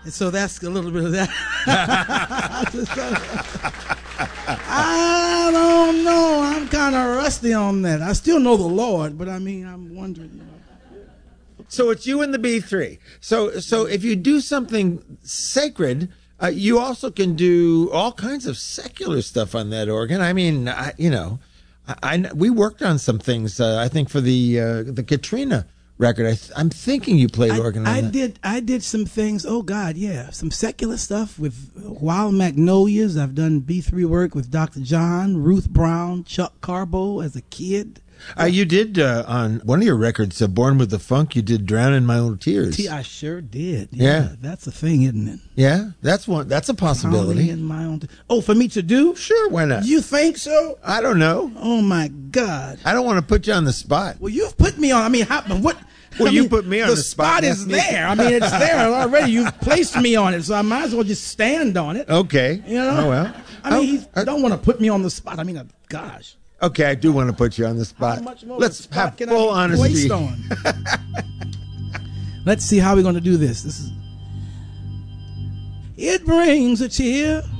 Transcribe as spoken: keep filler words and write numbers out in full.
So that's a little bit of that. I don't know. I'm kind of rusty on that. I still know the Lord, but I mean, I'm wondering. You know. So it's you and the B three. So so if you do something sacred, uh, you also can do all kinds of secular stuff on that organ. I mean, I, you know, I, I we worked on some things. Uh, I think for the uh, the Katrina record. I th- I'm thinking you played I, organ on I that. did. I did some things. Oh God, yeah, some secular stuff with Wild Magnolias. I've done B three work with Doctor John, Ruth Brown, Chuck Carbo as a kid. Uh, you did uh, on one of your records, uh, "Born with the Funk." You did "Drown in My Own Tears." I sure did. Yeah, yeah, that's a thing, isn't it? Yeah, that's one. That's a possibility. Drowning in my own t- oh, for me to do? Sure, why not? You think so? I don't know. Oh my God! I don't want to put you on the spot. Well, you've put me on. I mean, how, what? Well, I you mean, put me on the, the spot. spot is there. I mean, it's there already. You've placed me on it, so I might as well just stand on it. Okay. You know? Oh, well. I mean, oh, he's, uh, don't want to put me on the spot. I mean, uh, gosh. Okay, I do want to put you on the spot. How much more Let's of a spot have can full I be honesty. placed on? Let's see how we're going to do this. This is. It brings a tear